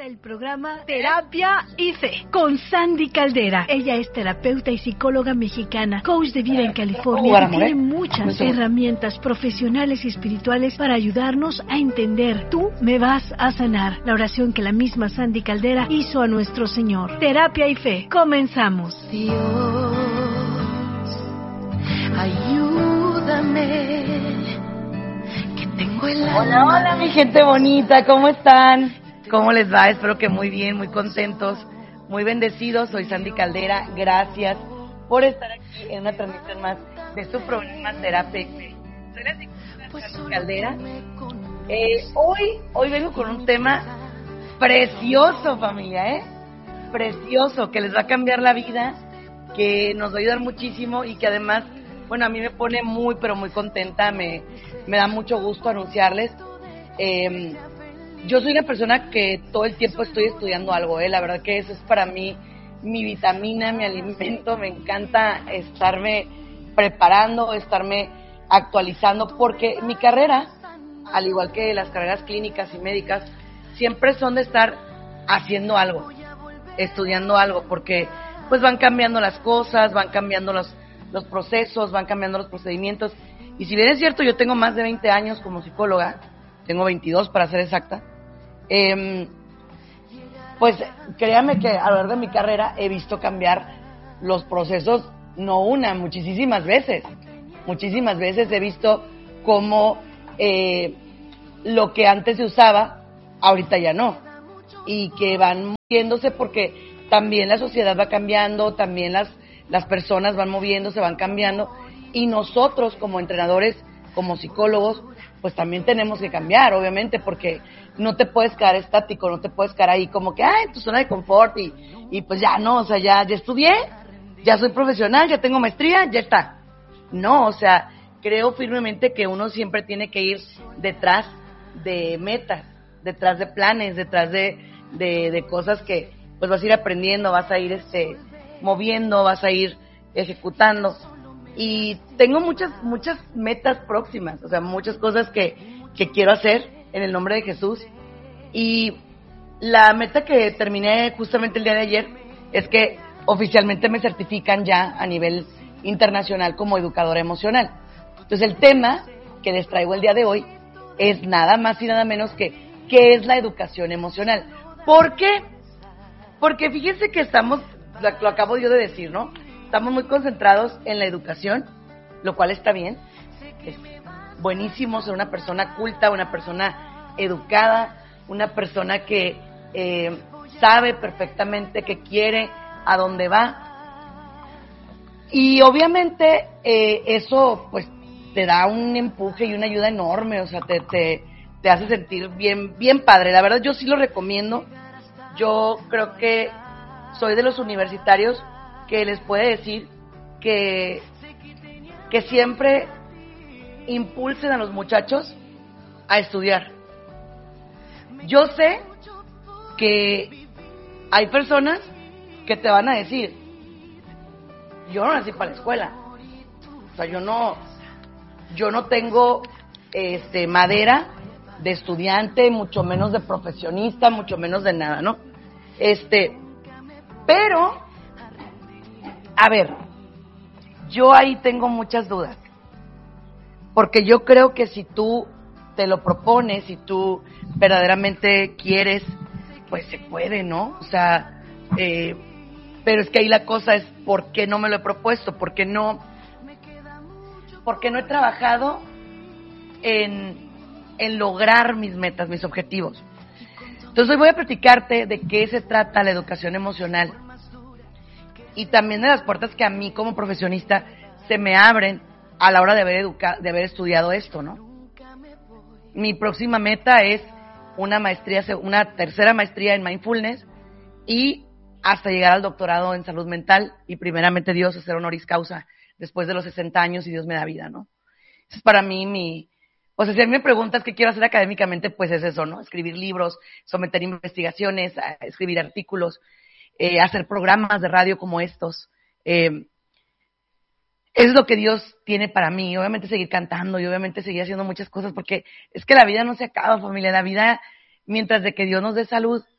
presenta el programa Terapia y Fe con Sandy Caldera. Ella es terapeuta y psicóloga mexicana, coach de vida en California y tiene muchas herramientas profesionales y espirituales para ayudarnos a entender. Tú me vas a sanar. La oración que la misma Sandy Caldera hizo a nuestro Señor. Terapia y Fe. Comenzamos. Dios, ayúdame. Hola, hola mi gente bonita, ¿cómo están? ¿Cómo les va? Espero que muy bien, muy contentos, muy bendecidos. Soy Sandy Caldera, gracias por estar aquí en una transmisión más de su programa Terapia y Fe. Soy la psicóloga Sandy Caldera. Hoy vengo con un tema precioso, familia, precioso, que les va a cambiar la vida, que nos va a ayudar muchísimo y que además, bueno, a mí me pone muy, pero muy contenta, me da mucho gusto anunciarles. Yo soy una persona que todo el tiempo estoy estudiando algo, la verdad que eso es para mí mi vitamina, mi alimento, me encanta estarme preparando, estarme actualizando, porque mi carrera, al igual que las carreras clínicas y médicas, siempre son de estar haciendo algo, estudiando algo, porque pues van cambiando las cosas, van cambiando los procesos, van cambiando los procedimientos. Y si bien es cierto, yo tengo más de 20 años como psicóloga, tengo 22 para ser exacta, pues créanme que a lo largo de mi carrera he visto cambiar los procesos, no una, muchísimas veces he visto cómo lo que antes se usaba, ahorita ya no, y que van moviéndose porque también la sociedad va cambiando, también las personas van moviéndose, van cambiando, y nosotros como entrenadores, como psicólogos, pues también tenemos que cambiar, obviamente, porque no te puedes quedar estático, no te puedes quedar ahí como que, en tu zona de confort, y pues ya no, o sea, ya estudié, ya soy profesional, ya tengo maestría, ya está. No, o sea, creo firmemente que uno siempre tiene que ir detrás de metas, detrás de planes, detrás de cosas que pues vas a ir aprendiendo, vas a ir moviendo, vas a ir ejecutando. Y tengo muchas metas próximas, o sea, muchas cosas que quiero hacer en el nombre de Jesús. Y la meta que terminé justamente el día de ayer es que oficialmente me certifican ya a nivel internacional como educadora emocional. Entonces el tema que les traigo el día de hoy es nada más y nada menos que ¿qué es la educación emocional? ¿Por qué? Porque fíjense que lo acabo yo de decir, ¿no? Estamos muy concentrados en la educación, lo cual está bien. Es buenísimo ser una persona culta, una persona educada, una persona que sabe perfectamente qué quiere, a dónde va. Y obviamente eso pues te da un empuje y una ayuda enorme, o sea, te hace sentir bien padre. La verdad yo sí lo recomiendo. Yo creo que soy de los universitarios que les puede decir que siempre impulsen a los muchachos a estudiar. Yo sé que hay personas que te van a decir, yo no nací para la escuela, o sea, yo no tengo madera de estudiante, mucho menos de profesionista, mucho menos de nada, ¿no? Pero a ver, yo ahí tengo muchas dudas, porque yo creo que si tú te lo propones, si tú verdaderamente quieres, pues se puede, ¿no? O sea, pero es que ahí la cosa es, ¿por qué no me lo he propuesto? ¿Por qué no he trabajado en lograr mis metas, mis objetivos? Entonces hoy voy a platicarte de qué se trata la educación emocional y también de las puertas que a mí como profesionista se me abren a la hora de haber estudiado esto, ¿no? Mi próxima meta es una tercera maestría en mindfulness y hasta llegar al doctorado en salud mental y primeramente Dios hacer honoris causa después de los 60 años y Dios me da vida, ¿no? Eso es para mí o sea, si a mí me preguntas qué quiero hacer académicamente, pues es eso, ¿no? Escribir libros, someter investigaciones, escribir artículos, hacer programas de radio como estos. Eso es lo que Dios tiene para mí. Y obviamente seguir cantando y obviamente seguir haciendo muchas cosas porque es que la vida no se acaba, familia. La vida, mientras de que Dios nos dé salud,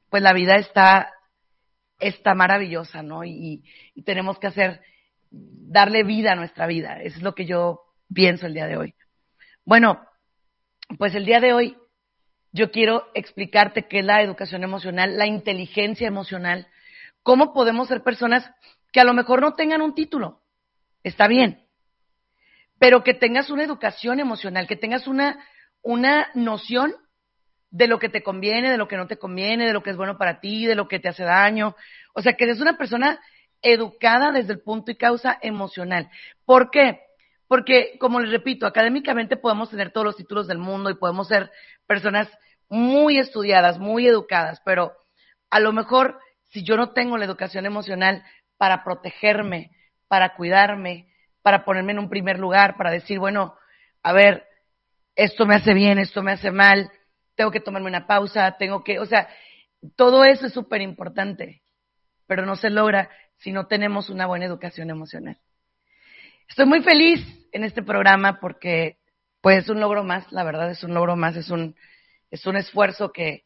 pues la vida está maravillosa, ¿no? Y tenemos que darle vida a nuestra vida. Eso es lo que yo pienso el día de hoy. Bueno, pues el día de hoy yo quiero explicarte qué es la educación emocional, la inteligencia emocional, cómo podemos ser personas que a lo mejor no tengan un título, está bien, pero que tengas una educación emocional, que tengas una noción de lo que te conviene, de lo que no te conviene, de lo que es bueno para ti, de lo que te hace daño. O sea, que seas una persona educada desde el punto y causa emocional. ¿Por qué? Porque, como les repito, académicamente podemos tener todos los títulos del mundo y podemos ser personas muy estudiadas, muy educadas, pero a lo mejor si yo no tengo la educación emocional para protegerme, para cuidarme, para ponerme en un primer lugar, para decir, bueno, a ver, esto me hace bien, esto me hace mal, tengo que tomarme una pausa, o sea, todo eso es súper importante, pero no se logra si no tenemos una buena educación emocional. Estoy muy feliz en este programa porque, pues, es un logro más, la verdad es un logro más, es un esfuerzo que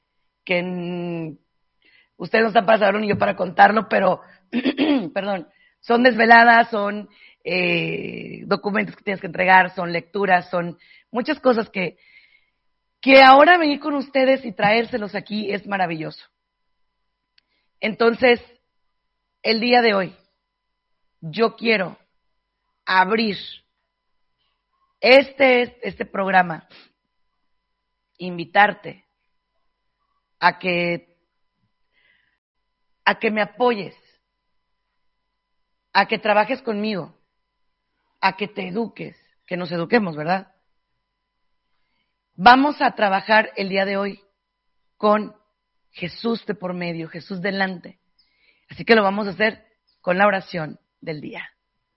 ustedes no están para saberlo ni yo para contarlo, pero, perdón, son desveladas, son documentos que tienes que entregar, son lecturas, son muchas cosas que ahora venir con ustedes y traérselos aquí es maravilloso. Entonces, el día de hoy, yo quiero abrir este programa, invitarte a que me apoyes, a que trabajes conmigo, a que te eduques, que nos eduquemos, ¿verdad? Vamos a trabajar el día de hoy con Jesús de por medio, Jesús delante. Así que lo vamos a hacer con la oración del día.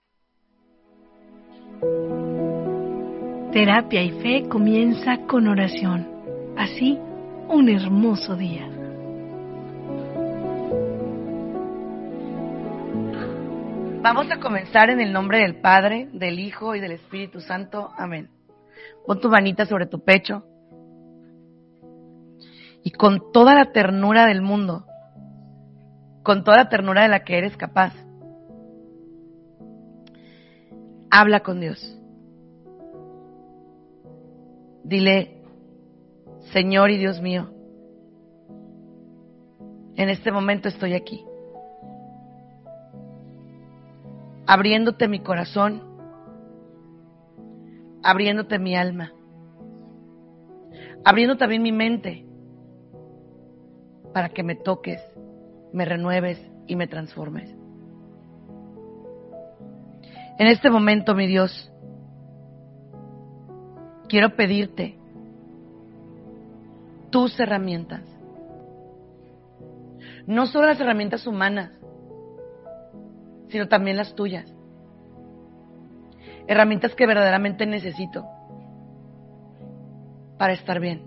Terapia y Fe comienza con oración. Así, un hermoso día. Vamos a comenzar en el nombre del Padre, del Hijo y del Espíritu Santo. Amén. Pon tu manita sobre tu pecho y con toda la ternura del mundo, con toda la ternura de la que eres capaz, habla con Dios. Dile, Señor y Dios mío, en este momento estoy aquí, abriéndote mi corazón, abriéndote mi alma, abriendo también mi mente, para que me toques, me renueves y me transformes. En este momento, mi Dios, quiero pedirte tus herramientas, no solo las herramientas humanas, sino también las tuyas, herramientas que verdaderamente necesito para estar bien.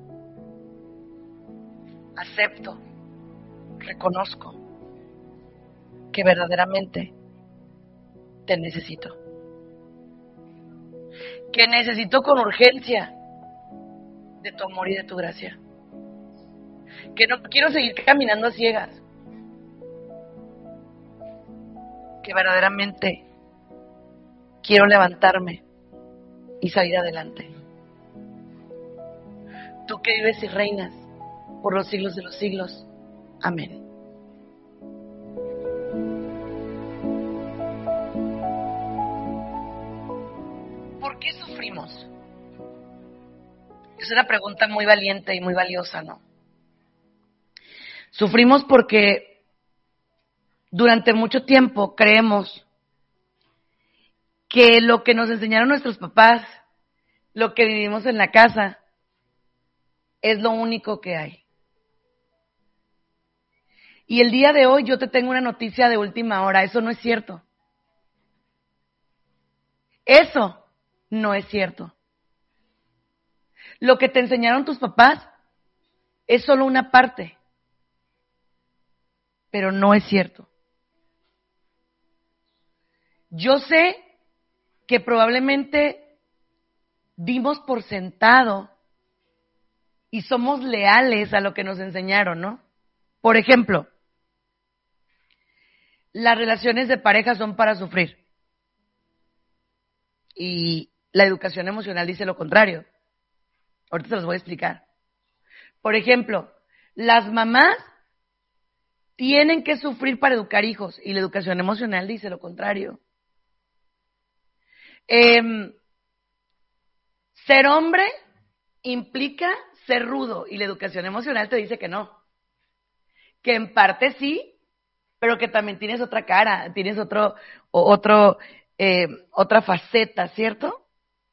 Acepto, reconozco que verdaderamente te necesito, que necesito con urgencia de tu amor y de tu gracia, que no quiero seguir caminando a ciegas, que verdaderamente quiero levantarme y salir adelante. Tú que vives y reinas por los siglos de los siglos. Amén. ¿Por qué sufrimos? Es una pregunta muy valiente y muy valiosa, ¿no? Sufrimos porque durante mucho tiempo creemos que lo que nos enseñaron nuestros papás, lo que vivimos en la casa, es lo único que hay. Y el día de hoy yo te tengo una noticia de última hora, eso no es cierto. Eso no es cierto. Lo que te enseñaron tus papás es solo una parte, pero no es cierto. Yo sé que probablemente dimos por sentado y somos leales a lo que nos enseñaron, ¿no? Por ejemplo, las relaciones de pareja son para sufrir. Y la educación emocional dice lo contrario. Ahorita se los voy a explicar. Por ejemplo, las mamás tienen que sufrir para educar hijos y la educación emocional dice lo contrario. Ser hombre implica ser rudo y la educación emocional te dice que no. Que en parte sí, pero que también tienes otra cara, tienes otra faceta, ¿cierto?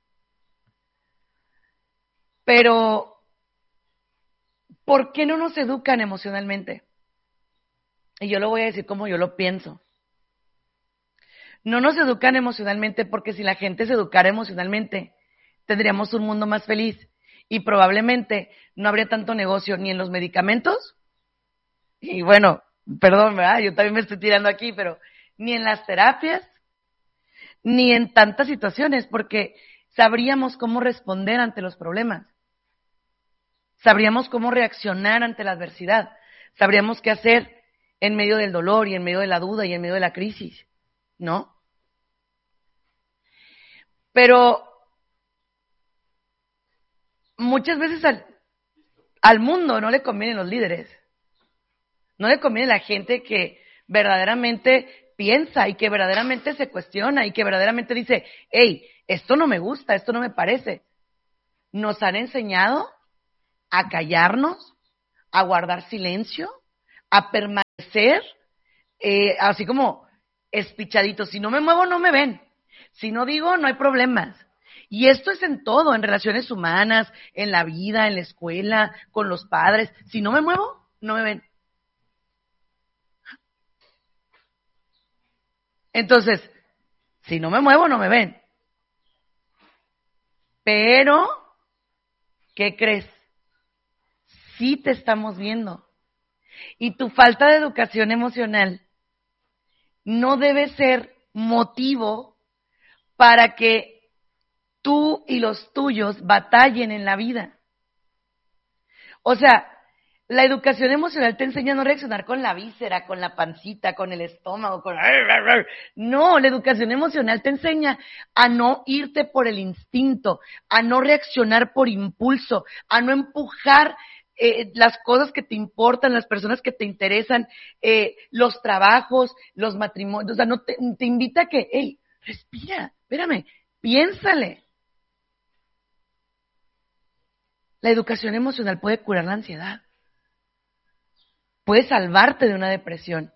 Pero, ¿por qué no nos educan emocionalmente? Y yo lo voy a decir como yo lo pienso. No nos educan emocionalmente porque si la gente se educara emocionalmente, tendríamos un mundo más feliz y probablemente no habría tanto negocio ni en los medicamentos, y bueno, perdón, ¿verdad? Yo también me estoy tirando aquí, pero ni en las terapias, ni en tantas situaciones, porque sabríamos cómo responder ante los problemas. Sabríamos cómo reaccionar ante la adversidad. Sabríamos qué hacer en medio del dolor y en medio de la duda y en medio de la crisis, ¿no? Pero muchas veces al mundo no le convienen los líderes. No le conviene la gente que verdaderamente piensa y que verdaderamente se cuestiona y que verdaderamente dice, hey, esto no me gusta, esto no me parece. Nos han enseñado a callarnos, a guardar silencio, a permanecer así como espichaditos. Si no me muevo, no me ven. Si no digo, no hay problemas. Y esto es en todo, en relaciones humanas, en la vida, en la escuela, con los padres. Si no me muevo, no me ven. Entonces, si no me muevo, no me ven. Pero, ¿qué crees? Sí te estamos viendo. Y tu falta de educación emocional no debe ser motivo para que tú y los tuyos batallen en la vida. O sea, la educación emocional te enseña a no reaccionar con la víscera, con la pancita, con el estómago, con... No, la educación emocional te enseña a no irte por el instinto, a no reaccionar por impulso, a no empujar las cosas que te importan, las personas que te interesan, los trabajos, los matrimonios. O sea, no te invita a que, hey, respira, espérame, piénsale. La educación emocional puede curar la ansiedad. Puede salvarte de una depresión.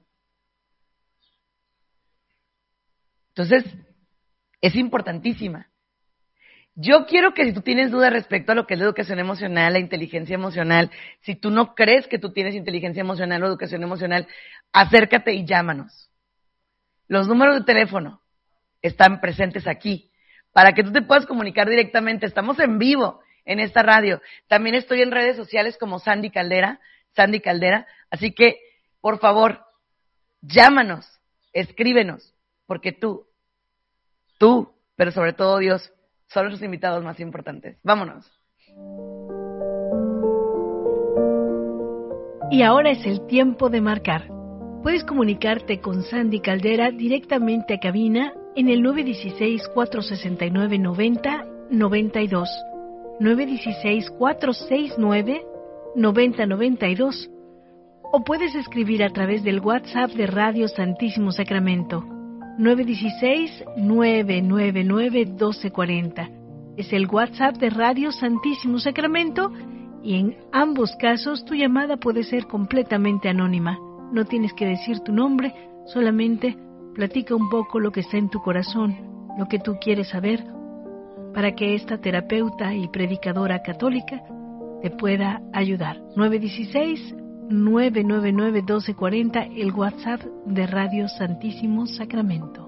Entonces, es importantísima. Yo quiero que si tú tienes dudas respecto a lo que es la educación emocional, la inteligencia emocional, si tú no crees que tú tienes inteligencia emocional o educación emocional, acércate y llámanos. Los números de teléfono están presentes aquí para que tú te puedas comunicar directamente. Estamos en vivo en esta radio. También estoy en redes sociales como Sandy Caldera, así que, por favor, llámanos, escríbenos, porque tú, pero sobre todo Dios, son los invitados más importantes. Vámonos. Y ahora es el tiempo de marcar. Puedes comunicarte con Sandy Caldera directamente a cabina en el 916-469-9092, 916-469-9092, o puedes escribir a través del WhatsApp de Radio Santísimo Sacramento, 916-999-1240. Es el WhatsApp de Radio Santísimo Sacramento y en ambos casos tu llamada puede ser completamente anónima. No tienes que decir tu nombre, solamente platica un poco lo que está en tu corazón, lo que tú quieres saber, para que esta terapeuta y predicadora católica te pueda ayudar. 916-999-1240, el WhatsApp de Radio Santísimo Sacramento.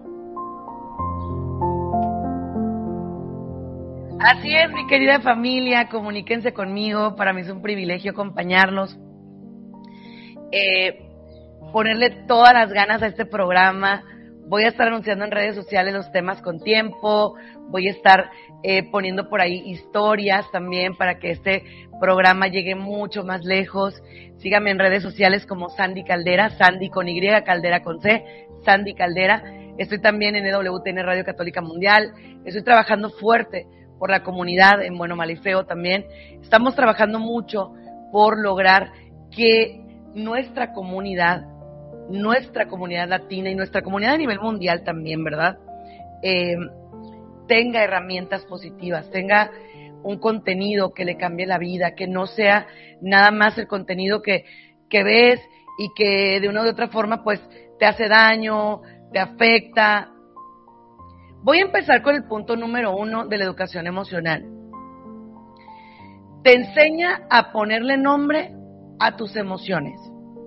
Así es, mi querida familia, comuníquense conmigo, para mí es un privilegio acompañarlos, ponerle todas las ganas a este programa, Voy a estar anunciando en redes sociales los temas con tiempo, voy a estar poniendo por ahí historias también para que este programa llegue mucho más lejos. Síganme en redes sociales como Sandy Caldera, Sandy con Y, Caldera con C, Sandy Caldera. Estoy también en EWTN Radio Católica Mundial. Estoy trabajando fuerte por la comunidad en Bueno, Mal y Feo también. Estamos trabajando mucho por lograr que nuestra comunidad latina y nuestra comunidad a nivel mundial también, ¿verdad? Tenga herramientas positivas, tenga un contenido que le cambie la vida, que no sea nada más el contenido que ves y que de una u otra forma pues te hace daño, te afecta. Voy a empezar con el punto número 1 de la educación emocional. Te enseña a ponerle nombre a tus emociones.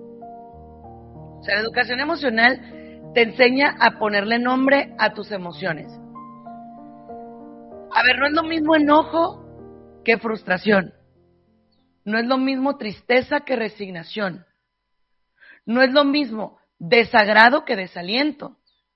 O sea, la educación emocional te enseña a ponerle nombre a tus emociones. A ver, no es lo mismo enojo que frustración. No es lo mismo tristeza que resignación. No es lo mismo desagrado que desaliento.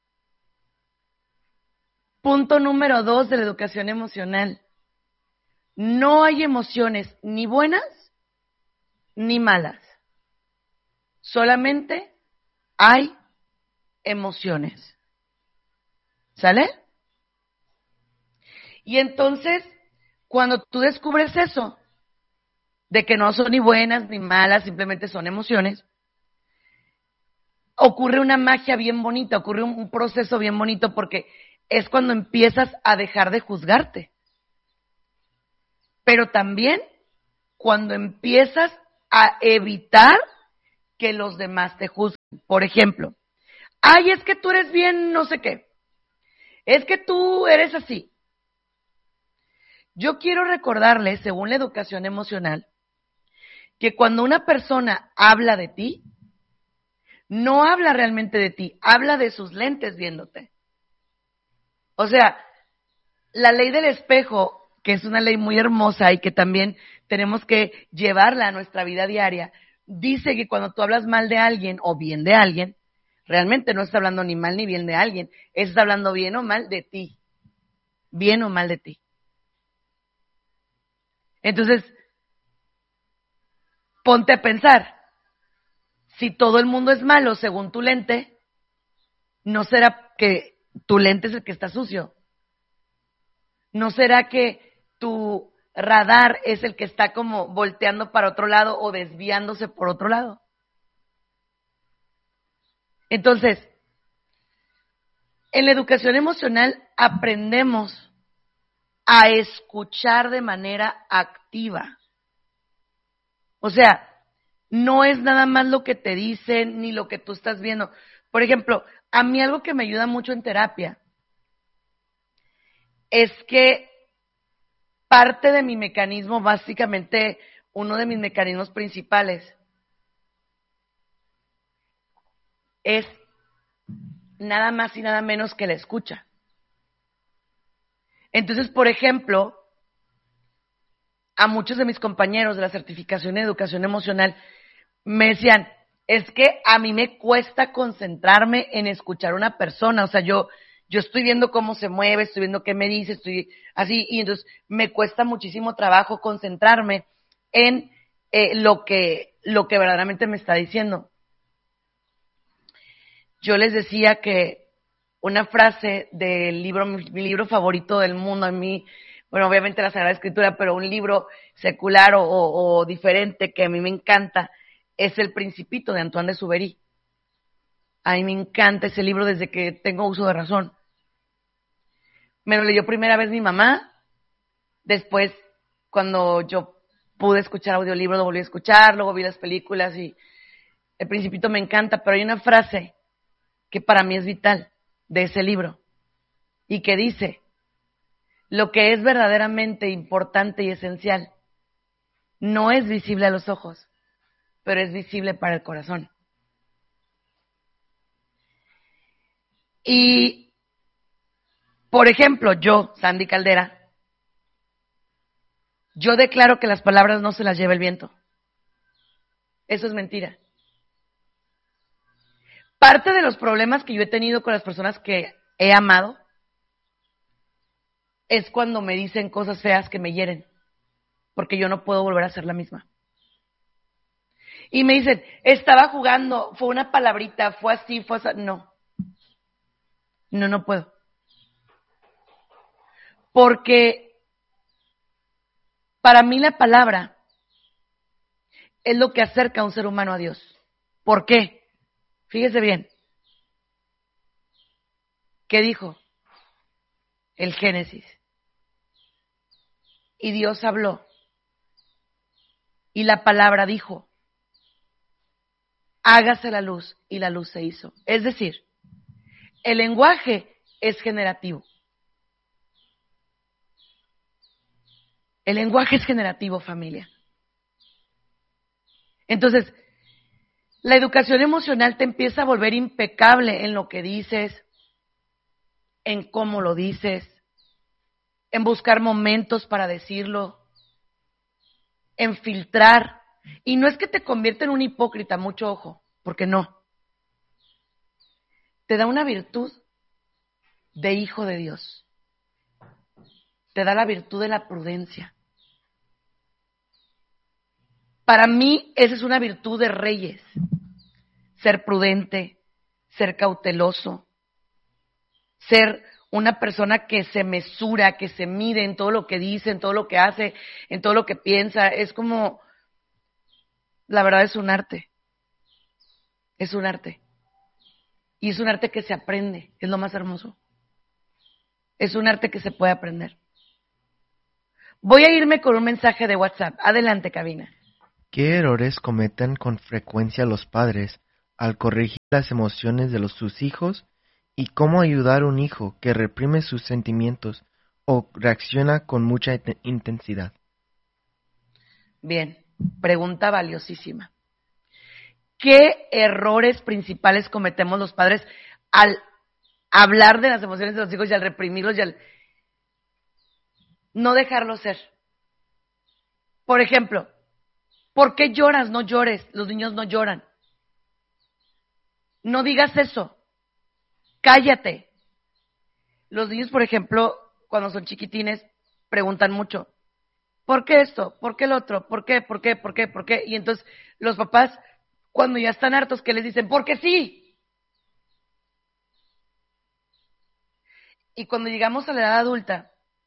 Punto número 2 de la educación emocional. No hay emociones ni buenas ni malas. Solamente hay emociones. ¿Sale? Y entonces, cuando tú descubres eso, de que no son ni buenas ni malas, simplemente son emociones, ocurre una magia bien bonita, ocurre un proceso bien bonito, porque es cuando empiezas a dejar de juzgarte. Pero también cuando empiezas a evitar que los demás te juzguen. Por ejemplo, ay, es que tú eres bien no sé qué. Es que tú eres así. Yo quiero recordarles, según la educación emocional, que cuando una persona habla de ti, no habla realmente de ti, habla de sus lentes viéndote. O sea, la ley del espejo, que es una ley muy hermosa y que también tenemos que llevarla a nuestra vida diaria, dice que cuando tú hablas mal de alguien o bien de alguien, realmente no estás hablando ni mal ni bien de alguien, estás hablando bien o mal de ti. Bien o mal de ti. Entonces, ponte a pensar, si todo el mundo es malo según tu lente, ¿no será que tu lente es el que está sucio? ¿No será que tu radar es el que está como volteando para otro lado o desviándose por otro lado? Entonces, en la educación emocional aprendemos a escuchar de manera activa. O sea, no es nada más lo que te dicen ni lo que tú estás viendo. Por ejemplo, a mí algo que me ayuda mucho en terapia es que parte de mi mecanismo, básicamente uno de mis mecanismos principales, es nada más y nada menos que la escucha. Entonces, por ejemplo, a muchos de mis compañeros de la certificación en educación emocional me decían, es que a mí me cuesta concentrarme en escuchar a una persona, o sea, yo estoy viendo cómo se mueve, estoy viendo qué me dice, estoy así, y entonces me cuesta muchísimo trabajo concentrarme en lo que verdaderamente me está diciendo. Yo les decía que una frase del libro, mi libro favorito del mundo, a mí, bueno, obviamente la Sagrada Escritura, pero un libro secular o diferente que a mí me encanta, es El Principito de Antoine de Exupéry. A mí me encanta ese libro desde que tengo uso de razón. Me lo leyó primera vez mi mamá, después cuando yo pude escuchar audiolibro lo volví a escuchar, luego vi las películas y El Principito me encanta, pero hay una frase que para mí es vital de ese libro y que dice, lo que es verdaderamente importante y esencial no es visible a los ojos, pero es visible para el corazón. Y, por ejemplo, yo, Sandy Caldera, yo declaro que las palabras no se las lleva el viento. Eso es mentira. parte de los problemas que yo he tenido con las personas que he amado es cuando me dicen cosas feas que me hieren, porque yo no puedo volver a ser la misma. Y me dicen, estaba jugando, fue una palabrita, fue así, fue así. No puedo. Porque para mí la palabra es lo que acerca a un ser humano a Dios. ¿Por qué? Fíjese bien. ¿Qué dijo? El Génesis. Y Dios habló. Y la palabra dijo, hágase la luz, y la luz se hizo. Es decir, el lenguaje es generativo. El lenguaje es generativo, familia. Entonces, la educación emocional te empieza a volver impecable en lo que dices, en cómo lo dices, en buscar momentos para decirlo, en filtrar. Y no es que te convierta en un hipócrita, mucho ojo, porque no. Te da una virtud de hijo de Dios. Te da la virtud de la prudencia. Para mí, esa es una virtud de reyes. Ser prudente, ser cauteloso, ser una persona que se mesura, que se mide en todo lo que dice, en todo lo que hace, en todo lo que piensa. Es como, la verdad es un arte. Es un arte. Y es un arte que se aprende, es lo más hermoso. Es un arte que se puede aprender. Voy a irme con un mensaje de WhatsApp. Adelante, cabina. ¿Qué errores cometen con frecuencia los padres al corregir las emociones de sus hijos y cómo ayudar a un hijo que reprime sus sentimientos o reacciona con mucha intensidad? Bien, pregunta valiosísima. ¿Qué errores principales cometemos los padres al hablar de las emociones de los hijos y al reprimirlos y al no dejarlos ser? Por ejemplo, ¿por qué lloras? No llores, los niños no lloran. No digas eso, cállate. Los niños, por ejemplo, cuando son chiquitines, preguntan mucho, ¿por qué esto? ¿Por qué el otro? ¿Por qué? ¿Por qué? ¿Por qué? ¿Por qué? Y entonces los papás, cuando ya están hartos, ¿qué les dicen? Porque sí. Y cuando llegamos a la edad adulta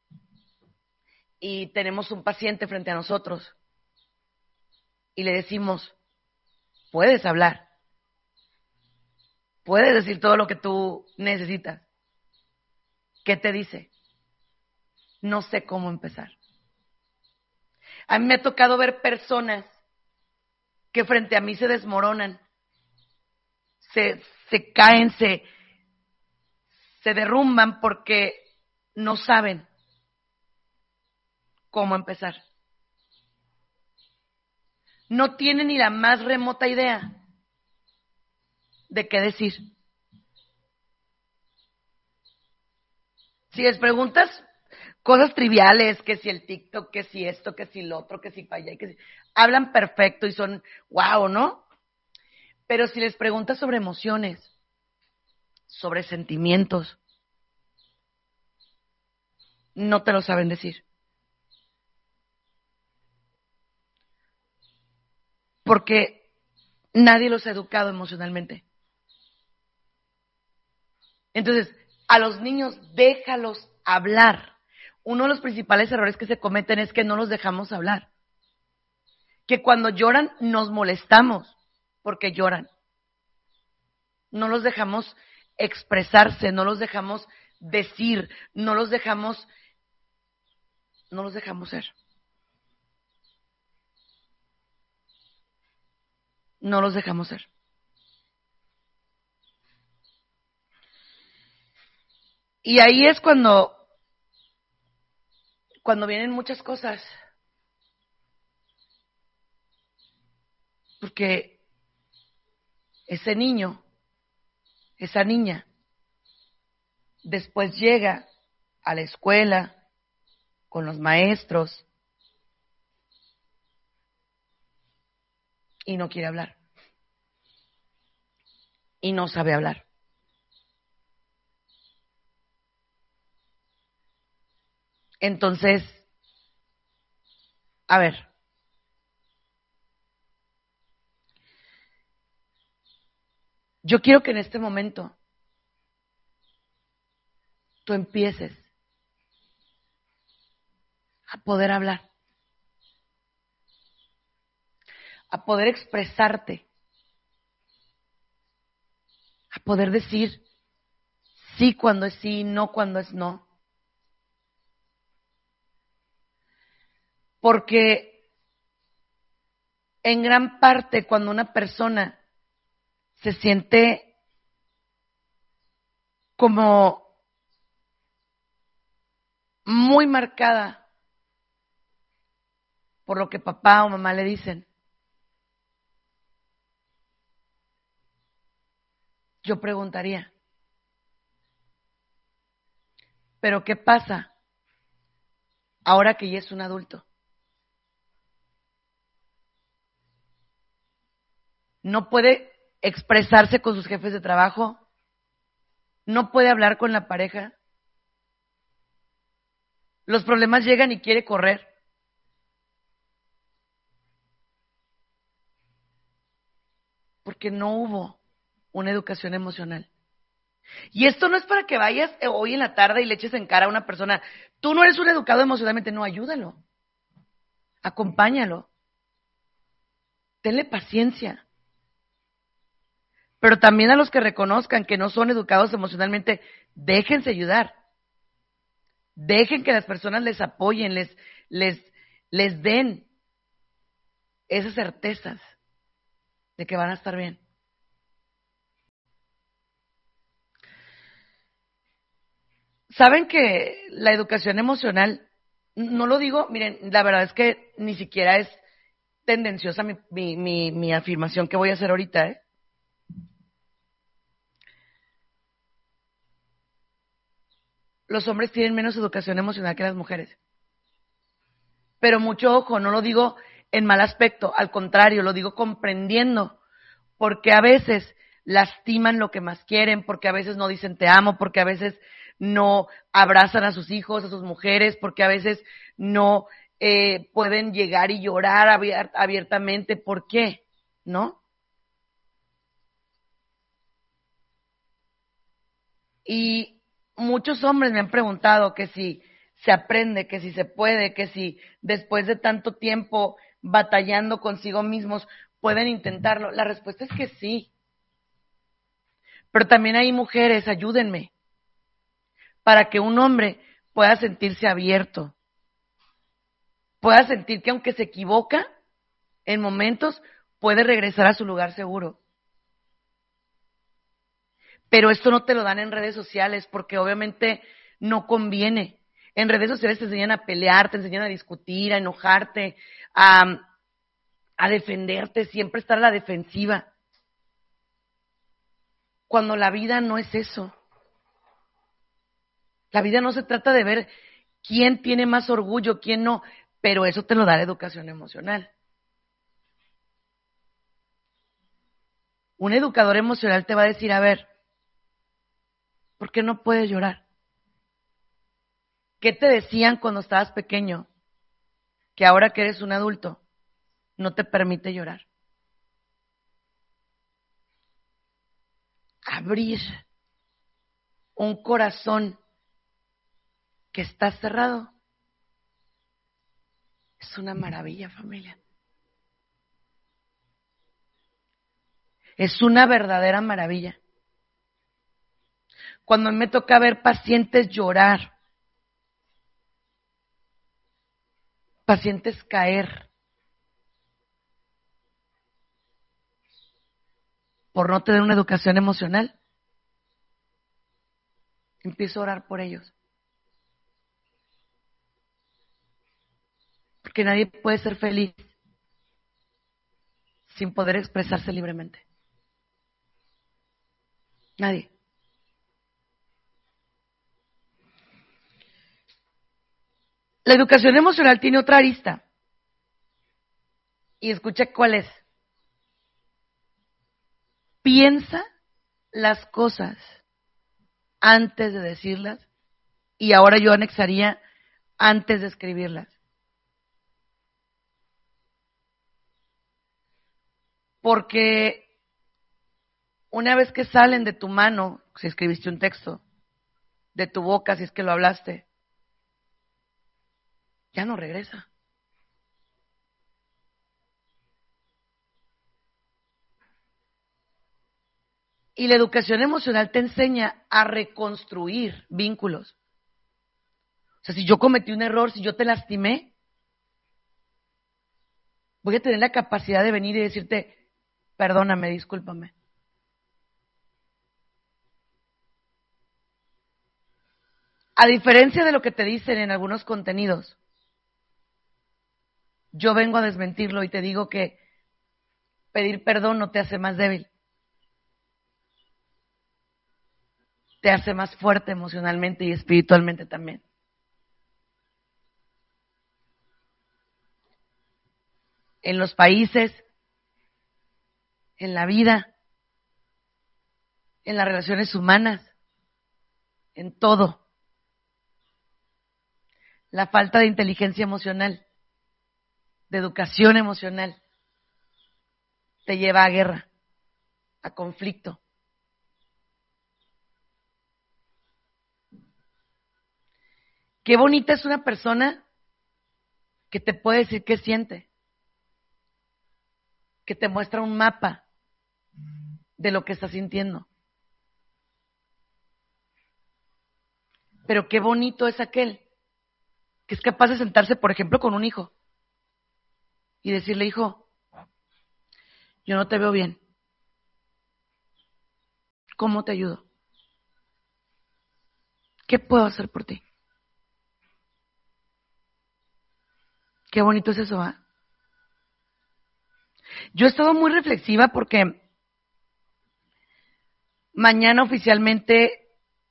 y tenemos un paciente frente a nosotros y le decimos, puedes hablar, puedes decir todo lo que tú necesitas. ¿Qué te dice? No sé cómo empezar. A mí me ha tocado ver personas que frente a mí se desmoronan, se caen, se derrumban porque no saben cómo empezar. No tienen ni la más remota idea de qué decir. Si les preguntas cosas triviales, que si el TikTok, que si esto, que si lo otro, que si para allá, que si... hablan perfecto y son wow, ¿no? Pero si les preguntas sobre emociones, sobre sentimientos, no te lo saben decir. Porque nadie los ha educado emocionalmente. Entonces, a los niños déjalos hablar. Uno de los principales errores que se cometen es que no los dejamos hablar. Que cuando lloran nos molestamos porque lloran. No los dejamos expresarse, no los dejamos decir, no los dejamos ser. No los dejamos ser. Y ahí es cuando vienen muchas cosas. Porque ese niño, esa niña, después llega a la escuela con los maestros y no quiere hablar. y no sabe hablar. Entonces, a ver, yo quiero que en este momento tú empieces a poder hablar, a poder expresarte, a poder decir sí cuando es sí, no cuando es no. Porque en gran parte cuando una persona se siente como muy marcada por lo que papá o mamá le dicen, yo preguntaría, ¿pero qué pasa ahora que ya es un adulto? No puede expresarse con sus jefes de trabajo, no puede hablar con la pareja. Los problemas llegan y quiere correr. Porque no hubo una educación emocional. Y esto no es para que vayas hoy en la tarde y le eches en cara a una persona, tú no eres un educado emocionalmente, no, ayúdalo, acompáñalo, tenle paciencia. Pero también a los que reconozcan que no son educados emocionalmente, déjense ayudar. Dejen que las personas les apoyen, les den esas certezas de que van a estar bien. Saben que la educación emocional, no lo digo, miren, la verdad es que ni siquiera es tendenciosa mi afirmación que voy a hacer ahorita, ¿eh? Los hombres tienen menos educación emocional que las mujeres. Pero mucho ojo, no lo digo en mal aspecto, al contrario, lo digo comprendiendo, porque a veces lastiman lo que más quieren, porque a veces no dicen te amo, porque a veces no abrazan a sus hijos, a sus mujeres, porque a veces no pueden llegar y llorar abiertamente. ¿Por qué? ¿No? Y muchos hombres me han preguntado que si se aprende, que si se puede, que si después de tanto tiempo batallando consigo mismos pueden intentarlo. La respuesta es que sí. Pero también hay mujeres, ayúdenme, para que un hombre pueda sentirse abierto, pueda sentir que aunque se equivoca, en momentos puede regresar a su lugar seguro. Pero esto no te lo dan en redes sociales porque obviamente no conviene. En redes sociales te enseñan a pelear, te enseñan a discutir, a enojarte, a defenderte, siempre estar a la defensiva. Cuando la vida no es eso. La vida no se trata de ver quién tiene más orgullo, quién no, pero eso te lo da la educación emocional. Un educador emocional te va a decir, a ver, ¿por qué no puedes llorar? ¿Qué te decían cuando estabas pequeño? Que ahora que eres un adulto, no te permite llorar. Abrir un corazón que está cerrado es una maravilla, familia. Es una verdadera maravilla. Cuando me toca ver pacientes llorar, pacientes caer por no tener una educación emocional, empiezo a orar por ellos. Porque nadie puede ser feliz sin poder expresarse libremente. Nadie. La educación emocional tiene otra arista. Y escucha cuál es. Piensa las cosas antes de decirlas, y ahora yo anexaría antes de escribirlas. Porque una vez que salen de tu mano, si escribiste un texto, de tu boca, si es que lo hablaste, ya no regresa. Y la educación emocional te enseña a reconstruir vínculos. O sea, si yo cometí un error, si yo te lastimé, voy a tener la capacidad de venir y decirte, perdóname, discúlpame. A diferencia de lo que te dicen en algunos contenidos, yo vengo a desmentirlo y te digo que pedir perdón no te hace más débil. Te hace más fuerte emocionalmente y espiritualmente también. En los países, en la vida, en las relaciones humanas, en todo. La falta de inteligencia emocional, de educación emocional, te lleva a guerra, a conflicto. Qué bonita es una persona que te puede decir qué siente, que te muestra un mapa de lo que está sintiendo. Pero qué bonito es aquel que es capaz de sentarse, por ejemplo, con un hijo y decirle, hijo, yo no te veo bien. ¿Cómo te ayudo? ¿Qué puedo hacer por ti? Qué bonito es eso, ¿ah? Yo he estado muy reflexiva porque mañana oficialmente,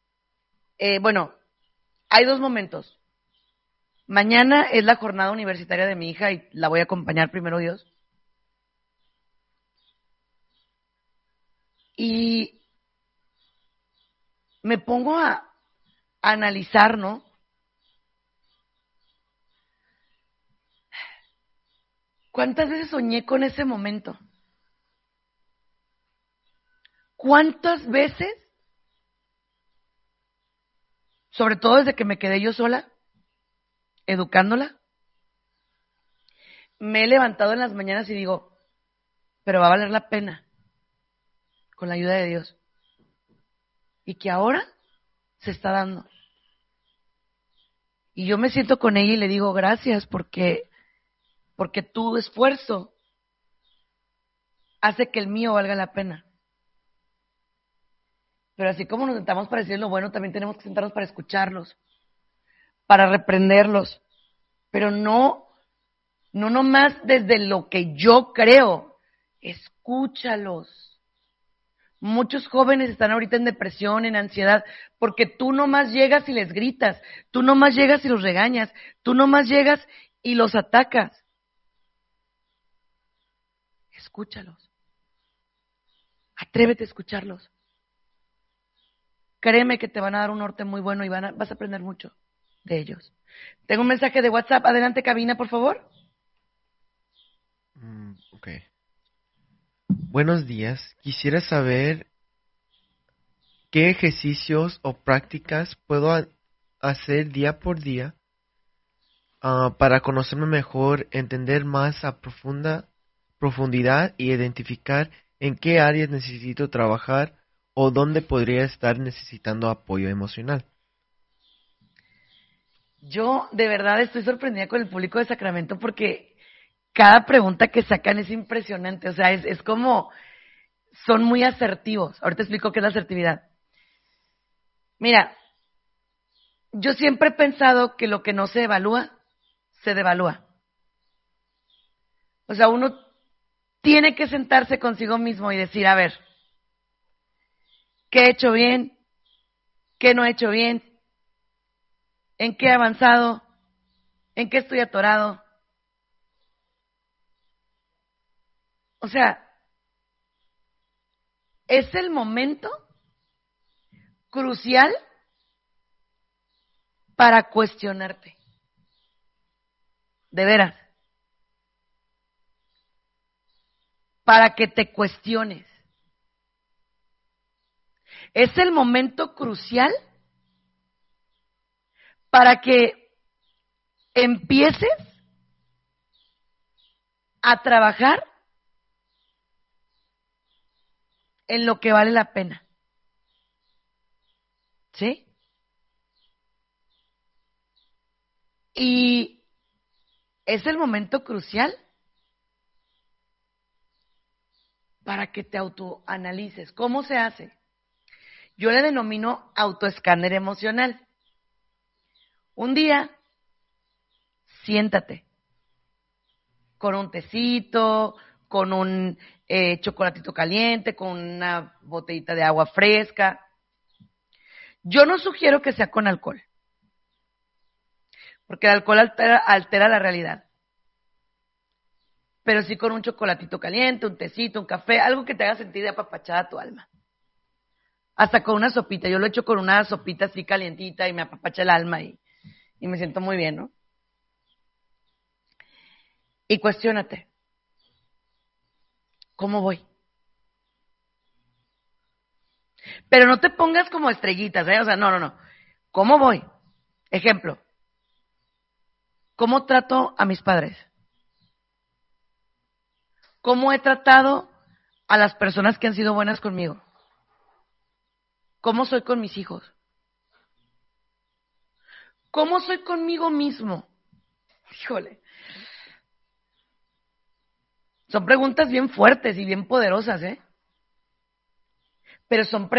hay dos momentos. Mañana es la jornada universitaria de mi hija y la voy a acompañar, primero Dios. Y me pongo a analizar, ¿no? ¿Cuántas veces soñé con ese momento? ¿Cuántas veces, sobre todo desde que me quedé yo sola, educándola, me he levantado en las mañanas y digo, pero va a valer la pena, con la ayuda de Dios? Y que ahora se está dando. Y yo me siento con ella y le digo, gracias, porque tu esfuerzo hace que el mío valga la pena. Pero así como nos sentamos para decir lo bueno, también tenemos que sentarnos para escucharlos, para reprenderlos, pero no nomás desde lo que yo creo, escúchalos. Muchos jóvenes están ahorita en depresión, en ansiedad, porque tú nomás llegas y les gritas, tú nomás llegas y los regañas, tú nomás llegas y los atacas. Escúchalos. Atrévete a escucharlos. Créeme que te van a dar un norte muy bueno y vas a aprender mucho de ellos. Tengo un mensaje de WhatsApp. Adelante, cabina, por favor. Ok. Buenos días. Quisiera saber qué ejercicios o prácticas puedo hacer día por día para conocerme mejor, entender más a profundidad y identificar en qué áreas necesito trabajar o dónde podría estar necesitando apoyo emocional. Yo de verdad estoy sorprendida con el público de Sacramento porque cada pregunta que sacan es impresionante. O sea, es como, son muy asertivos. Ahorita explico qué es la asertividad. Mira, yo siempre he pensado que lo que no se evalúa, se devalúa. O sea, uno tiene que sentarse consigo mismo y decir, a ver, ¿qué he hecho bien? ¿Qué no he hecho bien? ¿En qué he avanzado? ¿En qué estoy atorado? O sea, es el momento crucial para cuestionarte. De veras. Para que te cuestiones. Es el momento crucial para que empieces a trabajar en lo que vale la pena. ¿Sí? Y es el momento crucial para que te autoanalices. ¿Cómo se hace? Yo le denomino autoescáner emocional. Un día, siéntate con un tecito, con un chocolatito caliente, con una botellita de agua fresca. Yo no sugiero que sea con alcohol, porque el alcohol altera la realidad. Pero sí con un chocolatito caliente, un tecito, un café, algo que te haga sentir de apapachada tu alma. Hasta con una sopita. Yo lo he hecho con una sopita así calientita y me apapacha el alma y me siento muy bien, ¿no? Y cuestiónate. ¿Cómo voy? Pero no te pongas como estrellitas, ¿eh? O sea, no. ¿Cómo voy? Ejemplo. ¿Cómo trato a mis padres? ¿Cómo he tratado a las personas que han sido buenas conmigo? ¿Cómo soy con mis hijos? ¿Cómo soy conmigo mismo? Híjole. Son preguntas bien fuertes y bien poderosas, ¿eh? Pero son